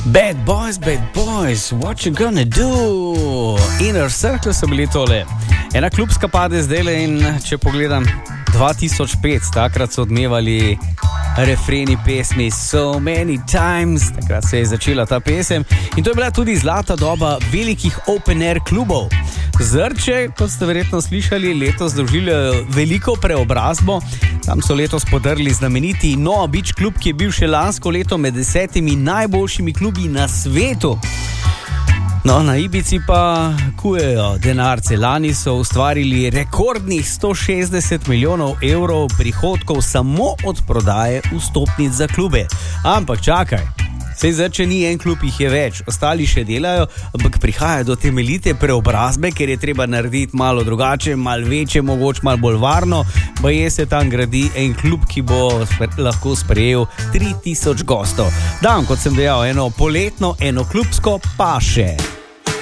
Bad boys, what you gonna do? Inner Circle so bili tole. Ena klubska pade zdajle in če pogledam 2005, takrat so odmevali refreni pesmi So Many Times, takrat se je začela ta pesem in to je bila tudi zlata doba velikih open air klubov. Zrče, kot ste verjetno slišali, letos doživljajo veliko preobrazbo. Tam so letos podrli znameniti Noah Beach klub, ki je bil še lansko leto med 10 najboljšimi klubi na svetu. No, na Ibici pa kujejo denarce. Lani so ustvarili rekordnih 160 milijonov evrov prihodkov samo od prodaje vstopnic za klube. Ampak čakaj, sej Zrče ni en klub, jih je več, ostali še delajo, ampak prihaja do temeljite preobrazbe, ker je treba narediti malo drugače, malo večje, mogoče malo bolj varno. Baje se tam gradi en klub, ki bo lahko sprejel 3000 gostov. Dam, kot sem dejal, eno poletno, eno klubsko pa še.